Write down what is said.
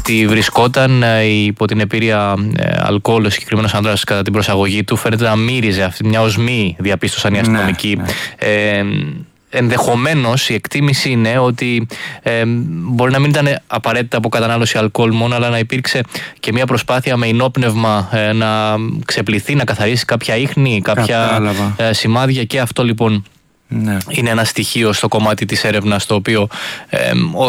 ότι βρισκόταν υπό την επίρρεια αλκοόλ ο συγκεκριμένος άνδρας κατά την προσαγωγή του. Φαίνεται να μύριζε αυτή μια οσμή, διαπίστωσαν οι αστυνομικοί. Ενδεχομένως η εκτίμηση είναι ότι μπορεί να μην ήταν απαραίτητα από κατανάλωση αλκοόλ μόνο, αλλά να υπήρξε και μια προσπάθεια με ενόπνευμα να ξεπληθεί, να καθαρίσει κάποια ίχνη, κάποια σημάδια, και αυτό λοιπόν είναι ένα στοιχείο στο κομμάτι της έρευνας το οποίο